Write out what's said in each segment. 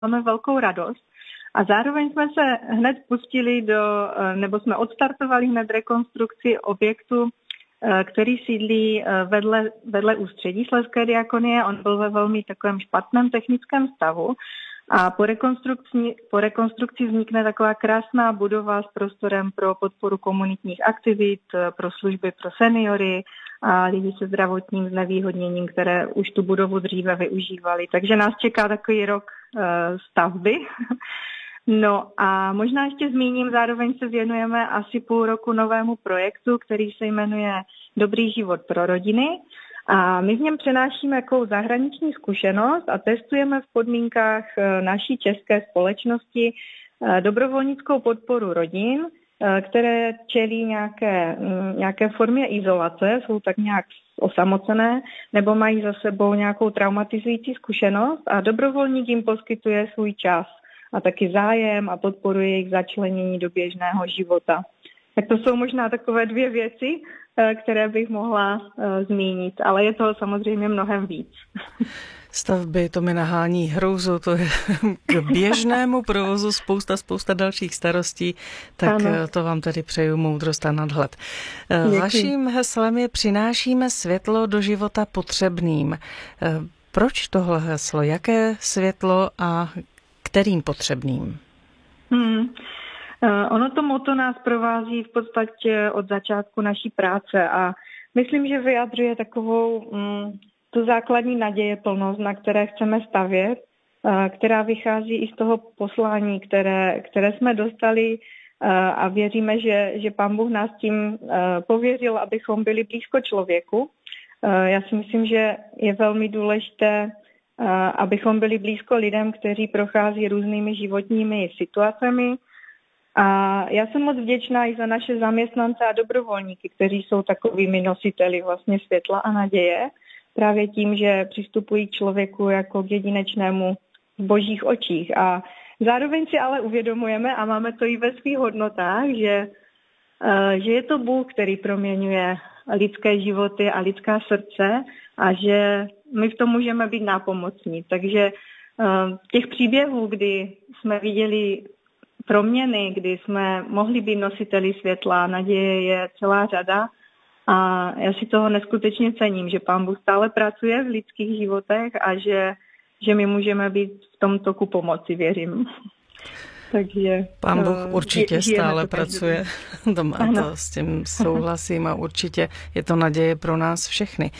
máme velkou radost. A zároveň jsme se hned pustili nebo jsme odstartovali hned rekonstrukci objektu, který sídlí vedle ústředí Slezské diakonie. On byl ve velmi takovém špatném technickém stavu a po rekonstrukci vznikne taková krásná budova s prostorem pro podporu komunitních aktivit, pro služby pro seniory a lidi se zdravotním znevýhodněním, které už tu budovu dříve využívali. Takže nás čeká takový rok stavby. No a možná ještě zmíním, zároveň se věnujeme asi půl roku novému projektu, který se jmenuje Dobrý život pro rodiny. A my v něm přenášíme jako zahraniční zkušenost a testujeme v podmínkách naší české společnosti dobrovolnickou podporu rodin, které čelí nějaké formě izolace, jsou tak nějak osamocené nebo mají za sebou nějakou traumatizující zkušenost a dobrovolník jim poskytuje svůj čas a taky zájem a podporuje jejich začlenění do běžného života. Tak to jsou možná takové dvě věci, které bych mohla zmínit, ale je toho samozřejmě mnohem víc. Stavby, to mi nahání hrůzu, to je k běžnému provozu spousta dalších starostí, tak ano. To vám tedy přeju moudrost a nadhled. Děkuji. Vaším heslem je Přinášíme světlo do života potřebným. Proč tohle heslo? Jaké světlo a kterým potřebným? Ono to motto nás provází v podstatě od začátku naší práce a myslím, že vyjadřuje takovou tu základní nadějeplnost, na které chceme stavět, která vychází i z toho poslání, které jsme dostali a věříme, že Pán Bůh nás tím pověřil, abychom byli blízko člověku. Já si myslím, že je velmi důležité, abychom byli blízko lidem, kteří prochází různými životními situacemi. A já jsem moc vděčná i za naše zaměstnance a dobrovolníky, kteří jsou takovými nositeli vlastně světla a naděje, právě tím, že přistupují k člověku jako k jedinečnému v božích očích. A zároveň si ale uvědomujeme, a máme to i ve svých hodnotách, že je to Bůh, který proměňuje lidské životy a lidská srdce a že my v tom můžeme být nápomocní. Takže těch příběhů, kdy jsme viděli proměny, kdy jsme mohli být nositeli světla, naděje je celá řada a já si toho neskutečně cením, že Pán Bůh stále pracuje v lidských životech a že my můžeme být v tom toku pomoci, věřím. Takže Pán Bůh určitě stále pracuje, to s tím souhlasím a určitě je to naděje pro nás všechny.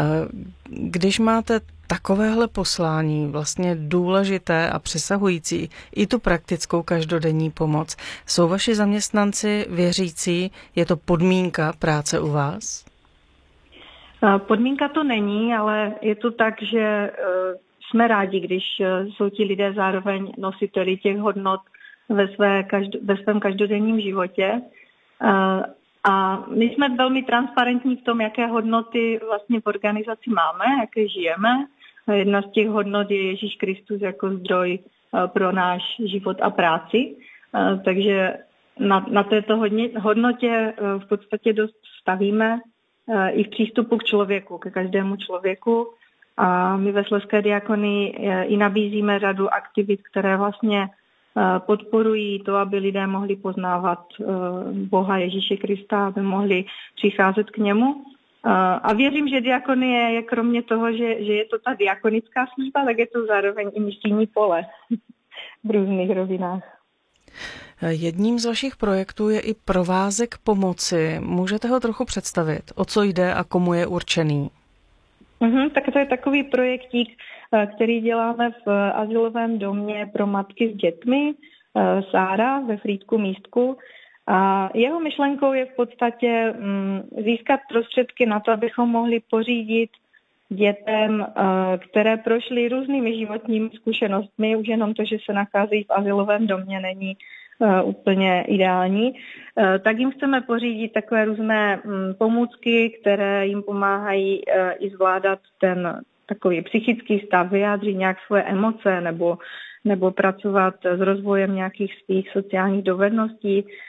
Když máte takovéhle poslání, vlastně důležité a přesahující i tu praktickou každodenní pomoc, jsou vaši zaměstnanci věřící? Je to podmínka práce u vás? Podmínka to není, ale je to tak, že jsme rádi, když jsou ti lidé zároveň nositeli těch hodnot ve svém každodenním životě. A my jsme velmi transparentní v tom, jaké hodnoty vlastně v organizaci máme, jaké žijeme. Jedna z těch hodnot je Ježíš Kristus jako zdroj pro náš život a práci. Takže na této hodnotě v podstatě dost stavíme i v přístupu k člověku, ke každému člověku. A my ve Slezské diakonii i nabízíme řadu aktivit, které vlastně podporují to, aby lidé mohli poznávat Boha Ježíše Krista, aby mohli přicházet k němu. A věřím, že diakonie je kromě toho, že je to ta diakonická služba, tak je to zároveň i misijní pole v různých rovinách. Jedním z vašich projektů je i provázek pomoci. Můžete ho trochu představit? O co jde a komu je určený? Tak to je takový projektík, který děláme v azylovém domě pro matky s dětmi, Sára ve Frýdku Místku. A jeho myšlenkou je v podstatě získat prostředky na to, abychom mohli pořídit dětem, které prošly různými životními zkušenostmi. Už jenom to, že se nacházejí v azylovém domě, není úplně ideální. Tak jim chceme pořídit takové různé pomůcky, které jim pomáhají i zvládat ten takový psychický stav, vyjádřit nějak svoje emoce nebo pracovat s rozvojem nějakých svých sociálních dovedností.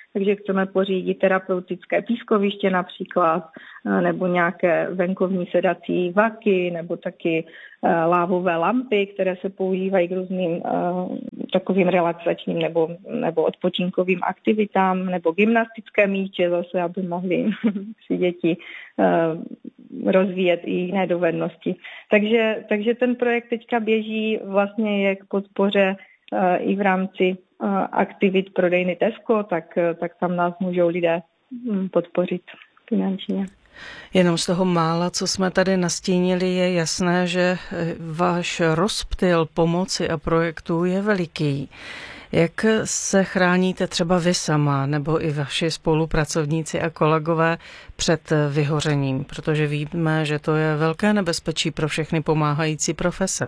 takže chceme pořídit terapeutické pískoviště například, nebo nějaké venkovní sedací vaky, nebo taky lávové lampy, které se používají k různým takovým relaxačním nebo odpočinkovým aktivitám, nebo gymnastické míče zase, aby mohly si děti rozvíjet i jiné dovednosti. Takže ten projekt teďka běží, vlastně je k podpoře i v rámci aktivit prodejny Tesco, tak tam nás můžou lidé podpořit finančně. Jenom z toho mála, co jsme tady nastínili, je jasné, že váš rozptyl pomoci a projektů je veliký. Jak se chráníte třeba vy sama nebo i vaši spolupracovníci a kolegové před vyhořením? Protože víme, že to je velké nebezpečí pro všechny pomáhající profese.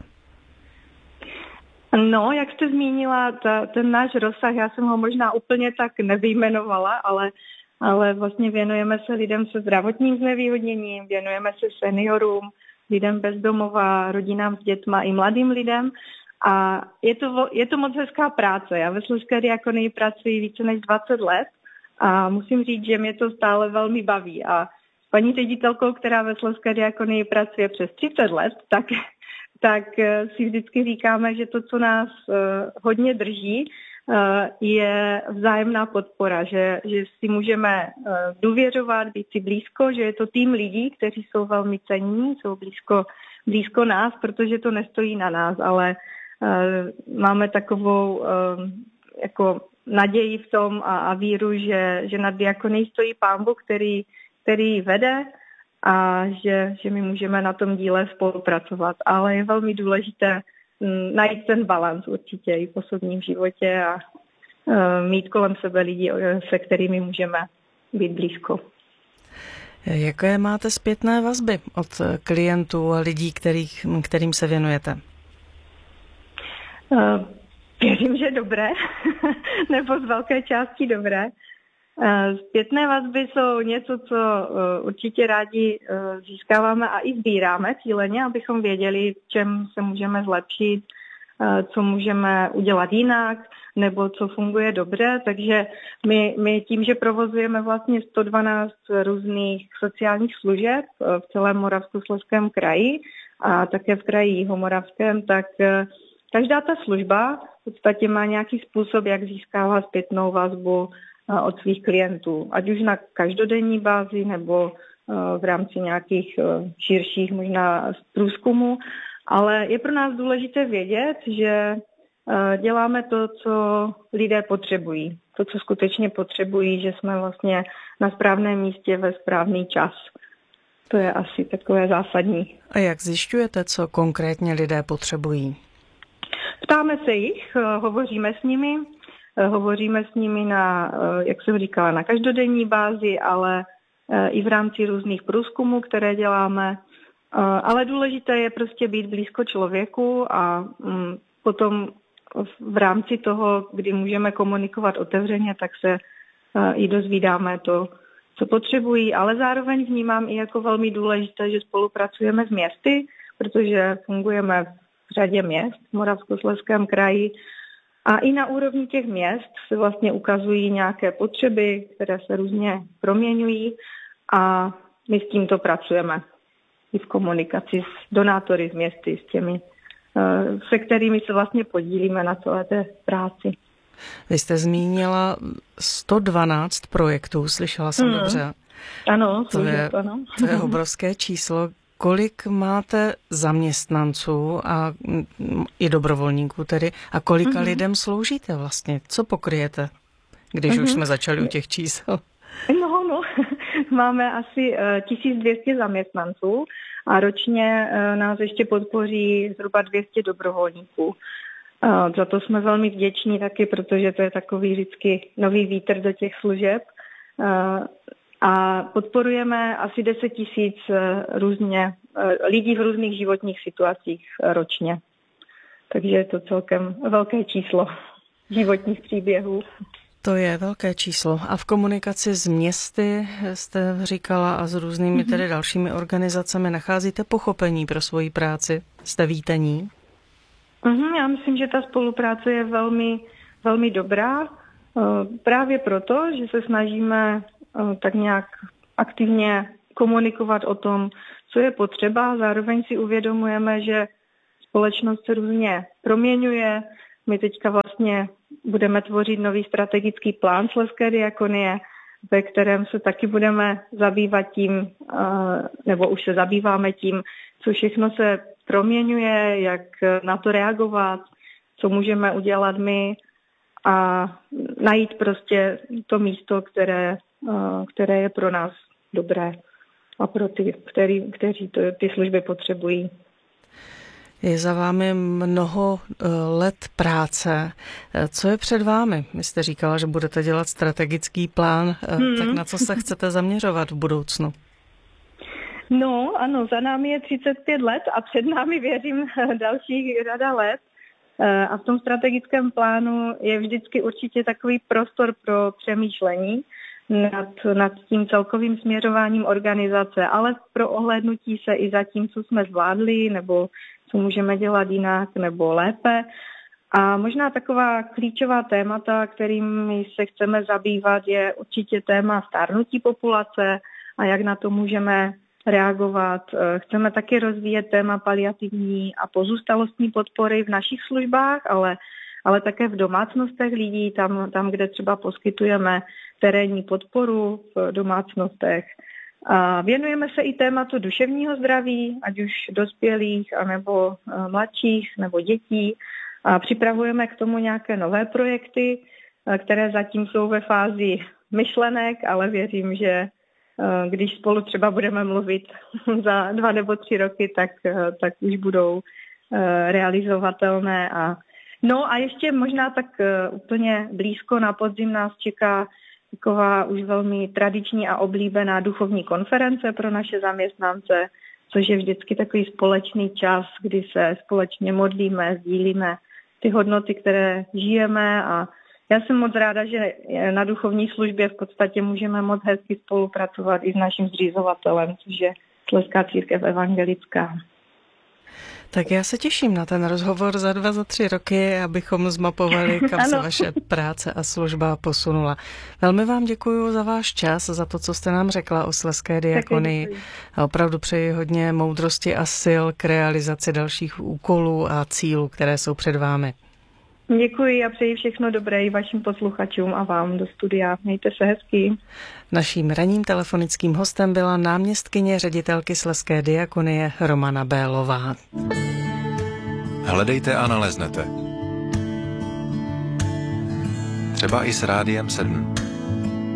No, jak jste zmínila, ten náš rozsah, já jsem ho možná úplně tak nevyjmenovala, ale vlastně věnujeme se lidem se zdravotním znevýhodněním, věnujeme se seniorům, lidem bez domova, rodinám s dětma i mladým lidem. A je to moc hezká práce. Já ve Slezské diakonii pracuji více než 20 let a musím říct, že mě to stále velmi baví. A s paní ředitelkou, která ve Slezské diakonii pracuje přes 30 let, tak si vždycky říkáme, že to, co nás hodně drží, je vzájemná podpora, že si můžeme důvěřovat, být si blízko, že je to tým lidí, kteří jsou velmi cenní, jsou blízko nás, protože to nestojí na nás, ale máme takovou jako naději v tom a víru, že nad diakonií stojí Pán Bůh, který vede a že my můžeme na tom díle spolupracovat. Ale je velmi důležité najít ten balans určitě i v osobním životě a mít kolem sebe lidi, se kterými můžeme být blízko. Jaké máte zpětné vazby od klientů a lidí, kterým se věnujete? Věřím, že dobré, nebo z velké části dobré. Zpětné vazby jsou něco, co určitě rádi získáváme a i sbíráme cíleně, abychom věděli, v čem se můžeme zlepšit, co můžeme udělat jinak, nebo co funguje dobře. Takže my tím, že provozujeme vlastně 112 různých sociálních služeb v celém Moravskoslezském kraji a také v kraji Jihomoravském, tak každá ta služba v podstatě má nějaký způsob, jak získává zpětnou vazbu od svých klientů, ať už na každodenní bázi nebo v rámci nějakých širších možná průzkumů, ale je pro nás důležité vědět, že děláme to, co lidé potřebují, to, co skutečně potřebují, že jsme vlastně na správném místě ve správný čas. To je asi takové zásadní. A jak zjišťujete, co konkrétně lidé potřebují? Ptáme se jich, hovoříme s nimi na, jak jsem říkala, na každodenní bázi, ale i v rámci různých průzkumů, které děláme. Ale důležité je prostě být blízko člověku a potom v rámci toho, kdy můžeme komunikovat otevřeně, tak se i dozvídáme to, co potřebují, ale zároveň vnímám i jako velmi důležité, že spolupracujeme s městy, protože fungujeme v řadě měst v Moravskoslezském kraji a i na úrovni těch měst se vlastně ukazují nějaké potřeby, které se různě proměňují a my s tímto pracujeme i v komunikaci s donátory z městy, s těmi, se kterými se vlastně podílíme na celé té práci. Vy jste zmínila 112 projektů, slyšela jsem dobře. Ano, to je obrovské číslo. Kolik máte zaměstnanců a i dobrovolníků tedy a kolika lidem sloužíte vlastně? Co pokryjete, když už jsme začali u těch čísel? No, máme asi 1200 zaměstnanců a ročně nás ještě podpoří zhruba 200 dobrovolníků. Za to jsme velmi vděční taky, protože to je takový vždycky nový vítr do těch služeb. A podporujeme asi 10 000 různě lidí v různých životních situacích ročně. Takže je to celkem velké číslo životních příběhů. To je velké číslo. A v komunikaci s městy jste říkala a s různými tedy dalšími organizacemi nacházíte pochopení pro svoji práci? Jste vítaní? Já myslím, že ta spolupráce je velmi, velmi dobrá. Právě proto, že se snažíme tak nějak aktivně komunikovat o tom, co je potřeba. Zároveň si uvědomujeme, že společnost se různě proměňuje. My teďka vlastně budeme tvořit nový strategický plán Slezské diakonie, ve kterém se taky budeme zabývat tím, nebo už se zabýváme tím, co všechno se proměňuje, jak na to reagovat, co můžeme udělat my a najít prostě to místo, které je pro nás dobré a pro ty, kteří ty služby potřebují. Je za vámi mnoho let práce. Co je před vámi? Vy jste říkala, že budete dělat strategický plán, tak na co se chcete zaměřovat v budoucnu? No, ano, za námi je 35 let a před námi, věřím, dalších řada let. A v tom strategickém plánu je vždycky určitě takový prostor pro přemýšlení nad tím celkovým směřováním organizace, ale pro ohlédnutí se i za tím, co jsme zvládli, nebo co můžeme dělat jinak nebo lépe. A možná taková klíčová témata, kterými se chceme zabývat, je určitě téma stárnutí populace a jak na to můžeme reagovat. Chceme taky rozvíjet téma paliativní a pozůstalostní podpory v našich službách, ale také v domácnostech lidí, tam, kde třeba poskytujeme terénní podporu v domácnostech. A věnujeme se i tématu duševního zdraví, ať už dospělých, anebo mladších, nebo dětí. A připravujeme k tomu nějaké nové projekty, které zatím jsou ve fázi myšlenek, ale věřím, že když spolu třeba budeme mluvit za 2 nebo 3 roky, tak už budou realizovatelné. No a ještě možná tak úplně blízko na podzim nás čeká taková už velmi tradiční a oblíbená duchovní konference pro naše zaměstnance, což je vždycky takový společný čas, kdy se společně modlíme, sdílíme ty hodnoty, které žijeme, a já jsem moc ráda, že na duchovní službě v podstatě můžeme moc hezky spolupracovat i s naším zřizovatelem, což je Slezská církev evangelická. Tak já se těším na ten rozhovor za 2, za 3 roky, abychom zmapovali, kam se vaše práce a služba posunula. Velmi vám děkuji za váš čas, za to, co jste nám řekla o Slezské diakonii. A opravdu přeji hodně moudrosti a sil k realizaci dalších úkolů a cílů, které jsou před vámi. Děkuji a přeji všechno dobré i vašim posluchačům a vám do studia. Mějte se hezky. Naším ranním telefonickým hostem byla náměstkyně ředitelky Slezské diakonie Romana Bélová. Hledejte a naleznete. Třeba i s Rádiem 7.